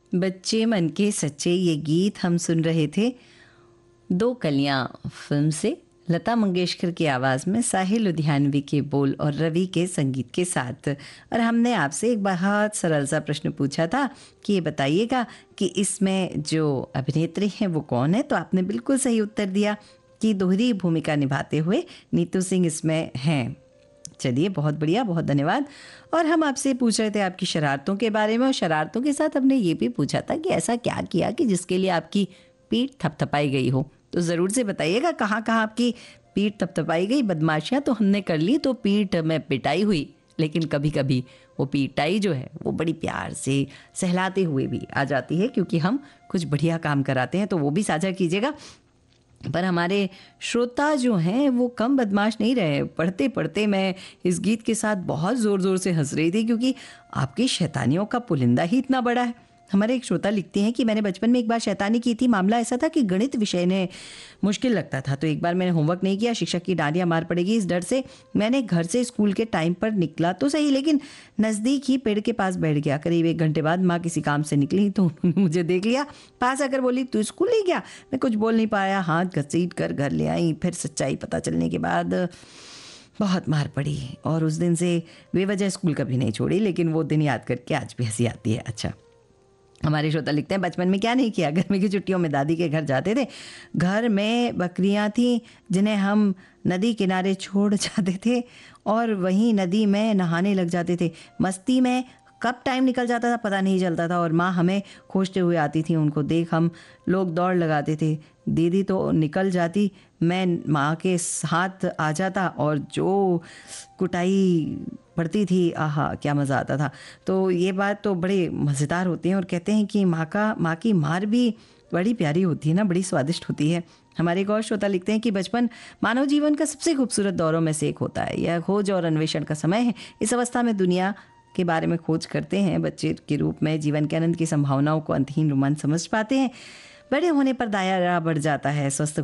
बच्चे मन के सच्चे ये गीत हम सुन रहे थे दो कलियां फिल्म से। लता मंगेशकर की आवाज़ में साहिल लुधियानवी के बोल और रवि के संगीत के साथ। और हमने आपसे एक बहुत सरल सा प्रश्न पूछा था कि ये बताइएगा कि इसमें जो अभिनेत्री हैं वो कौन है। तो आपने बिल्कुल सही उत्तर दिया कि दोहरी भूमिका निभाते हुए नीतू सिंह इसमें हैं। चलिए, बहुत बढ़िया, बहुत धन्यवाद। और हम आपसे पूछ रहे थे आपकी शरारतों के बारे में, और शरारतों के साथ हमने ये भी पूछा था कि ऐसा क्या किया कि जिसके लिए आपकी पीठ थपथपाई गई हो। तो ज़रूर से बताइएगा कहाँ कहाँ आपकी पीठ थपथपाई गई। बदमाशियाँ तो हमने कर ली, तो पीठ में पिटाई हुई, लेकिन कभी कभी वो पिटाई जो है वो बड़ी प्यार से सहलाते हुए भी आ जाती है, क्योंकि हम कुछ बढ़िया काम कराते हैं। तो वो भी साझा कीजिएगा। पर हमारे श्रोता जो हैं वो कम बदमाश नहीं रहे। पढ़ते पढ़ते मैं इस गीत के साथ बहुत ज़ोर ज़ोर से हंस रही थी, क्योंकि आपकी शैतानियों का पुलिंदा ही इतना बड़ा है। हमारे एक श्रोता लिखते हैं कि मैंने बचपन में एक बार शैतानी की थी। मामला ऐसा था कि गणित विषय ने मुश्किल लगता था, तो एक बार मैंने होमवर्क नहीं किया। शिक्षक की डांडियाँ मार पड़ेगी इस डर से मैंने घर से स्कूल के टाइम पर निकला तो सही, लेकिन नज़दीक ही पेड़ के पास बैठ गया। करीब 1 घंटे बाद माँ किसी काम से निकली तो उन्होंने मुझे देख लिया। पास आकर बोली, तू स्कूल नहीं गया? मैं कुछ बोल नहीं पाया, हाथ घसीट कर घर ले आई। फिर सच्चाई पता चलने के बाद बहुत मार पड़ी, और उस दिन से बेवजह स्कूल कभी नहीं छोड़ी। लेकिन वो दिन याद करके आज भी हंसी आती है। अच्छा, हमारे श्रोता लिखते हैं, बचपन में क्या नहीं किया। गर्मी की छुट्टियों में दादी के घर जाते थे। घर में बकरियां थीं जिन्हें हम नदी किनारे छोड़ जाते थे और वहीं नदी में नहाने लग जाते थे। मस्ती में कब टाइम निकल जाता था पता नहीं चलता था, और माँ हमें खोजते हुए आती थी। उनको देख हम लोग दौड़ लगाते थे। दीदी तो निकल जाती, मैं माँ के साथ आ जाता, और जो कुटाई पड़ती थी, आहा क्या मज़ा आता था। तो ये बात तो बड़े मज़ेदार होती हैं, और कहते हैं कि माँ की मार भी बड़ी प्यारी होती है ना, बड़ी स्वादिष्ट होती है। हमारे एक और श्रोता लिखते हैं कि बचपन मानव जीवन का सबसे खूबसूरत दौरों में से एक होता है। यह खोज और अन्वेषण का समय है। इस अवस्था में दुनिया के बारे में खोज करते हैं। बच्चे के रूप में जीवन के आनंद की संभावनाओं को अंतहीन रोमांच समझ पाते हैं। बड़े होने पर दायरा बढ़ जाता है। स्वस्थ